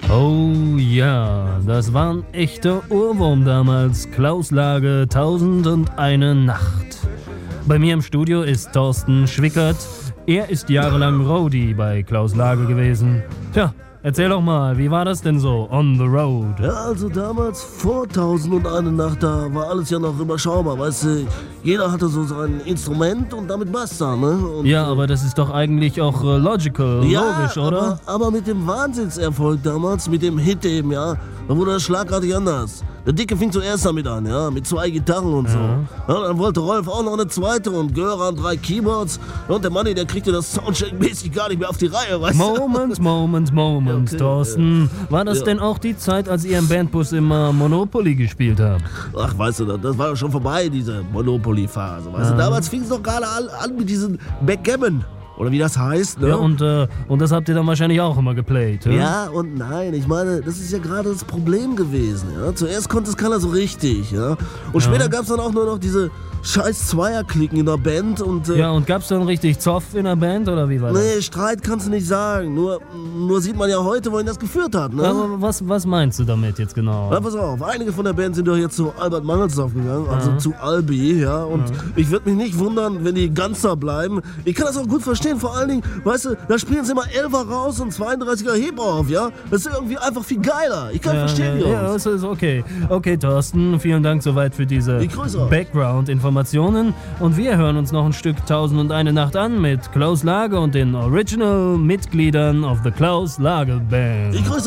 Oh ja, das war ein echter Ohrwurm damals. Klaus Lage, 1001 Nacht. Bei mir im Studio ist Thorsten Schwickert. Er ist jahrelang Roadie bei Klaus Lage gewesen. Tja, erzähl doch mal, wie war das denn so on the road? Ja, also damals vor 1001 Nacht, da war alles ja noch überschaubar, weißt du, jeder hatte so sein Instrument und damit basta, ne? Und Ja, aber das ist doch eigentlich auch logical, logisch, oder? Aber mit dem Wahnsinnserfolg damals, mit dem Hit eben, ja, da wurde das schlagartig anders. Der Dicke fing zuerst damit an, ja, mit 2 Gitarren und so. Ja, dann wollte Rolf auch noch eine zweite und Göran 3 Keyboards. Und der Manni, der kriegte das Soundcheck-mäßig gar nicht mehr auf die Reihe, weißt du? Moment, Okay, Thorsten. War das denn auch die Zeit, als ihr im Bandbus immer Monopoly gespielt habt? Ach, weißt du, das war ja schon vorbei, diese Monopoly-Phase, weißt du? Damals fing es doch gerade an mit diesem Backgammon. Oder wie das heißt, ne? Ja, und das habt ihr dann wahrscheinlich auch immer geplayt, ja? Ja und nein, ich meine, das ist ja gerade das Problem gewesen, ja. Zuerst konnte es keiner so richtig, ja. Und später gab es dann auch nur noch diese scheiß Zweierklicken in der Band und... Ja, und gab's dann richtig Zoff in der Band, oder wie war das? Nee, Streit kannst du nicht sagen, nur sieht man ja heute, wohin das geführt hat, ne? Aber was meinst du damit jetzt genau? Ja, pass auf, einige von der Band sind doch jetzt zu Albert Mangelsdorf gegangen, also zu Albi, ja, und ich würde mich nicht wundern, wenn die ganz da bleiben. Ich kann das auch gut verstehen, vor allen Dingen, weißt du, da spielen sie immer 11er raus und 32er Heb auf, ja? Das ist irgendwie einfach viel geiler. Ich kann verstehen, Jungs. Ja, das ist okay. Okay, Thorsten, vielen Dank soweit für diese Ich grüße euch. Background-Informationen und wir hören uns noch ein Stück 1001 Nacht an mit Klaus Lage und den Original-Mitgliedern of the Klaus Lage Band. Ich grüße